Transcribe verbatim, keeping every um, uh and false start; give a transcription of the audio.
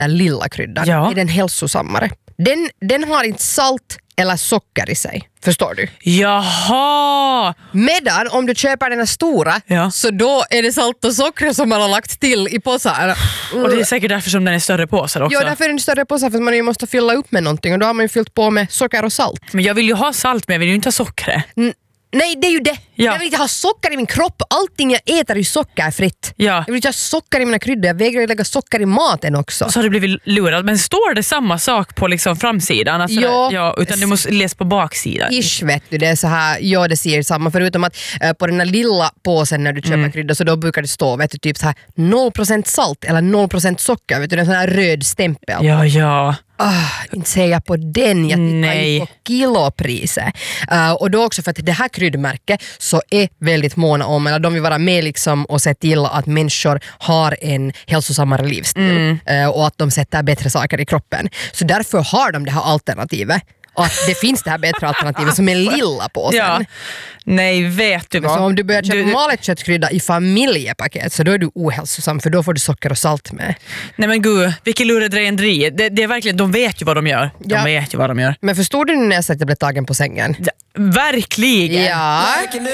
den lilla kryddan Ja. är den hälsosammare. Den, den har inte salt eller socker i sig. Förstår du? Jaha! Medan om du köper den här stora Ja. så då är det salt och socker som man har lagt till i påsar. Och det är säkert därför som den är större påsar också. Ja, därför är den större påsar för att man ju måste fylla upp med någonting och då har man ju fyllt på med socker och salt. Men jag vill ju ha salt men jag vill ju inte ha socker. N- Nej, det är ju det. Ja. Jag vill inte ha socker i min kropp. Allting jag äter är ju sockerfritt. Ja. Jag vill inte ha socker i mina kryddor. Jag vägrar lägga socker i maten också. Så har du blivit lurad. Men står det samma sak på liksom framsidan? Alltså Ja. det, ja. Utan du måste läsa på baksidan. Ish, vet du, det är så här, ja det ser samma, förutom att äh, på den här lilla påsen när du köper Mm. kryddor så då brukar det stå, vet du, typ så här noll procent salt eller noll procent socker, vet du, en sån här röd stämpel. Ja, ja. Ah, inte säger jag på den, jag tittar Nej. ju på kilopriset. Uh, och då också för att det här kryddmärket så är väldigt måna om, eller de vill vara med liksom och se till att människor har en hälsosammare livsstil Mm. uh, och att de sätter bättre saker i kroppen. Så därför har de det här alternativet. Och att det finns det här bättre alternativet som är lilla påsen. Ja. Nej, vet du vad? Så om du börjar köpa Du- malet köttkrydda i familjepaket så då är du ohälsosam för då får du socker och salt med. Nej men gud, vilken lurendrejeri. Det, det är verkligen, de vet ju vad de gör. De Ja. vet ju vad de gör. Men förstod du när jag sa att jag blev tagen på sängen? Ja, verkligen. Ja.